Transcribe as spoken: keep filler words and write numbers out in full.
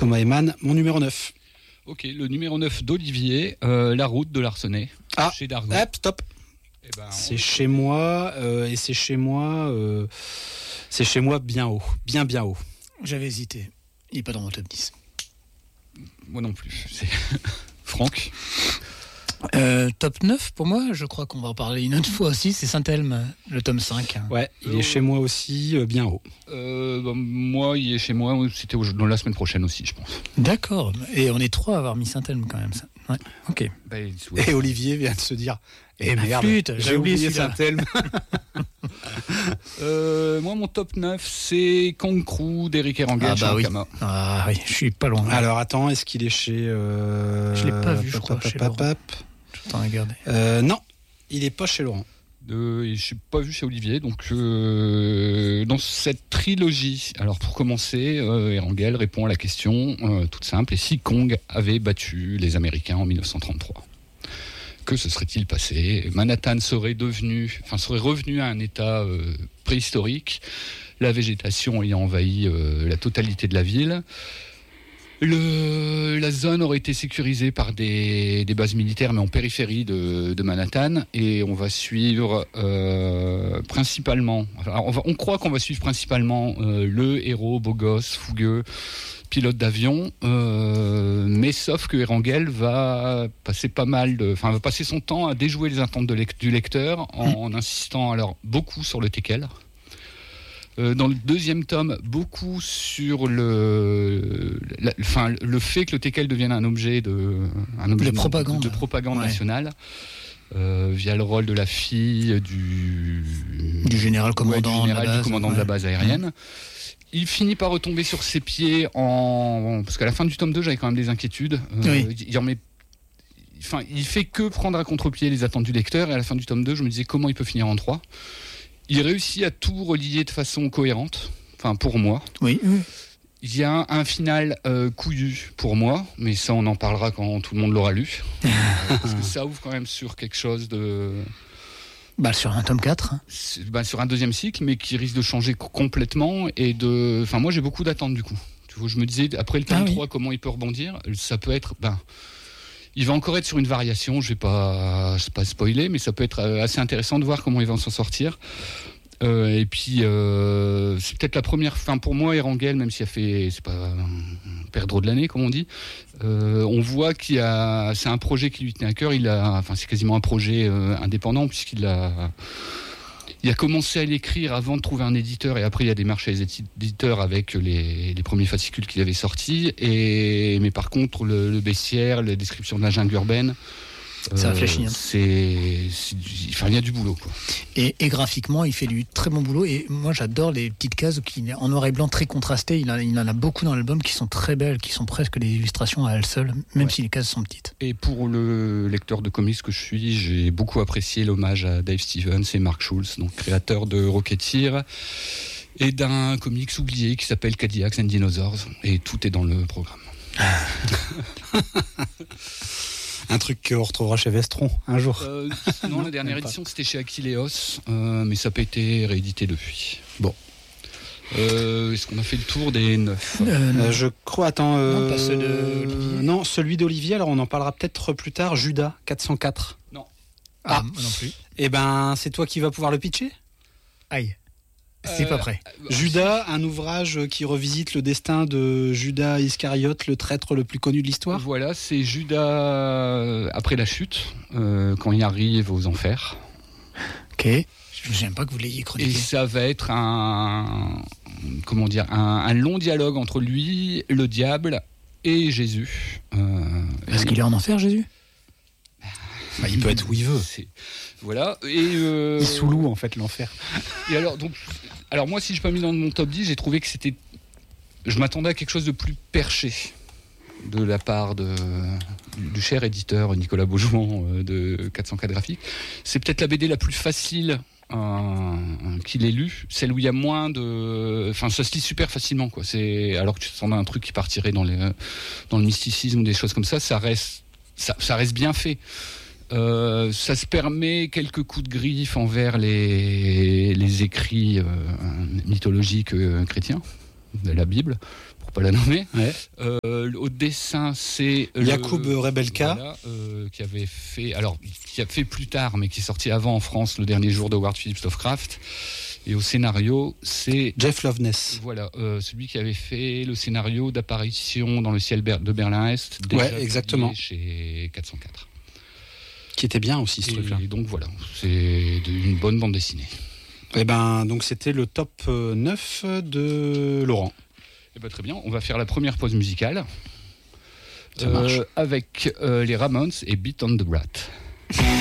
Thomas Eman, mon numéro neuf. Ok, le numéro neuf d'Olivier, euh, La route de Larsenet, ah, chez Dargaud. Hop, stop. Eh ben, c'est chez moi, euh, et c'est chez moi, euh, c'est chez moi bien haut, bien bien haut. J'avais hésité, il n'est pas dans mon top dix. Moi non plus, c'est Franck. Euh, top neuf pour moi, je crois qu'on va en parler une autre fois aussi, c'est Saint-Elme, le tome cinq. Ouais, il euh, est chez moi aussi, euh, bien haut. Euh, bah, moi, il est chez moi, c'était au, dans la semaine prochaine aussi, je pense. D'accord, et on est trois à avoir mis Saint-Elme quand même. Ça. Ouais. Ok. Bah, et Olivier vient de se dire, eh merde, flûte, j'ai oublié Saint-Elme. euh, moi, mon top neuf, c'est Kong Crew d'Éric Erangel. Ah bah oui. Ah oui, je suis pas loin. Alors attends, est-ce qu'il est chez... Euh... Je l'ai pas vu, je crois, chez Laurent. Attends, regarde. Euh, non, il est pas chez Laurent. Euh, et je suis pas vu chez Olivier, donc euh, dans cette trilogie, alors pour commencer, euh, Erangel répond à la question euh, toute simple, et si Kong avait battu les Américains en dix-neuf cent trente-trois, que se serait-il passé? Manhattan serait devenu, enfin serait revenu à un état euh, préhistorique, la végétation ayant envahi euh, la totalité de la ville. Le, la zone aurait été sécurisée par des, des bases militaires, mais en périphérie de, de Manhattan, et on va suivre euh, principalement. Alors on, va, on croit qu'on va suivre principalement euh, le héros beau gosse, fougueux, pilote d'avion, euh, mais sauf que Erangel va passer pas mal de, enfin va passer son temps à déjouer les attentes de lec- du lecteur en, mmh. en insistant alors beaucoup sur le teckel. Euh, dans le deuxième tome, beaucoup sur le, la, enfin, le fait que le teckel devienne un objet de, un objet de propagande, de, de propagande ouais. nationale, euh, via le rôle de la fille du, du général commandant, ouais, du, général, de, la base, du commandant ouais. de la base aérienne. Mmh. Il finit par retomber sur ses pieds en, parce qu'à la fin du tome deux, j'avais quand même des inquiétudes. Euh, oui. Il remet Enfin, il fait que prendre à contre-pied les attentes du lecteur, et à la fin du tome deux, je me disais comment il peut finir en trois. Il réussit à tout relier de façon cohérente, enfin pour moi. Oui. oui. Il y a un final euh, couillu pour moi, mais ça on en parlera quand tout le monde l'aura lu. euh, parce que ça ouvre quand même sur quelque chose de... Bah, sur un tome quatre. Bah, sur un deuxième cycle, mais qui risque de changer complètement. Et de... Enfin, moi j'ai beaucoup d'attentes du coup. Tu vois, je me disais, après le tome ah, trois, oui. comment il peut rebondir? Ça peut être... Ben, il va encore être sur une variation, je ne vais pas, pas spoiler, mais ça peut être assez intéressant de voir comment il va s'en sortir. Euh, et puis, euh, c'est peut-être la première fin pour moi, Erangel, même s'il a fait, c'est pas un perdreau de l'année, comme on dit. Euh, on voit qu'il y a, c'est un projet qui lui tenait à cœur. Il a, enfin, c'est quasiment un projet euh, indépendant, puisqu'il a, il a commencé à l'écrire avant de trouver un éditeur, et après il a démarché les éditeurs avec les, les premiers fascicules qu'il avait sortis. Et, mais par contre, le, le bestiaire, la description de la jungle urbaine, ça euh, réfléchit. Hein. C'est, c'est, enfin, il y a du boulot, quoi. Et, et graphiquement, il fait du très bon boulot. Et moi, j'adore les petites cases qui, en noir et blanc très contrastées. Il, a, il en a beaucoup dans l'album qui sont très belles, qui sont presque des illustrations à elles seules, même ouais. si les cases sont petites. Et pour le lecteur de comics que je suis, j'ai beaucoup apprécié l'hommage à Dave Stevens et Mark Schultz, donc créateur de Rocketeer, et d'un comics oublié qui s'appelle Cadillacs and Dinosaurs. Et tout est dans le programme. Un truc qu'on retrouvera chez Vestron un jour. Euh, non, non, la dernière édition c'était chez Aquileos, euh, mais ça n'a pas été réédité depuis. Bon. Euh, est-ce qu'on a fait le tour des neuf euh, euh, Je crois, attends. Euh, non, pas ceux de non, celui d'Olivier, alors on en parlera peut-être plus tard. Judas, quatre cent quatre. Non. Ah, ah non plus. Eh ben, c'est toi qui vas pouvoir le pitcher ? Aïe. C'est euh, pas prêt. Euh, Judas, un ouvrage qui revisite le destin de Judas Iscariote, le traître le plus connu de l'histoire. Voilà, c'est Judas après la chute, euh, quand il arrive aux enfers. Ok. Je n'aime pas que vous l'ayez chroniqué. Et ça va être un, comment dire, un, un long dialogue entre lui, le diable et Jésus. Euh, Est-ce qu'il est en enfer, Jésus ? Bah, il peut être où il veut. C'est... Voilà. Et euh... il sous-loue en fait l'enfer. Et alors, donc, alors moi, si je n'ai pas mis dans mon top dix, j'ai trouvé que c'était. Je m'attendais à quelque chose de plus perché de la part de, du cher éditeur Nicolas Beaujouan euh, de quatre cent quatre graphiques. C'est peut-être la B D la plus facile euh, qu'il ait lue, celle où il y a moins de. Enfin, ça se lit super facilement, quoi. C'est alors que tu t'attendais à un truc qui partirait dans les dans le mysticisme ou des choses comme ça, ça reste ça, ça reste bien fait. Euh, ça se permet quelques coups de griffe envers les, les écrits euh, mythologiques euh, chrétiens de la Bible, pour pour pas la nommer. Ouais. Euh, au dessin, c'est Jakub le, Rebelka, voilà, euh, qui avait fait, alors qui a fait plus tard, mais qui est sorti avant en France, Le Dernier Jour de Howard Phillips Lovecraft. Et au scénario, c'est Jeff Loveness. Voilà, euh, celui qui avait fait le scénario d'Apparition dans le ciel de Berlin-Est, déjà ouais, exactement, chez quatre cent quatre. Qui était bien aussi ce et truc-là. Et donc voilà, c'est une bonne bande dessinée. Et ben donc c'était le top neuf de Laurent. Et ben très bien, on va faire la première pause musicale. Ça marche. Euh, avec euh, les Ramones et Beat on the Brat.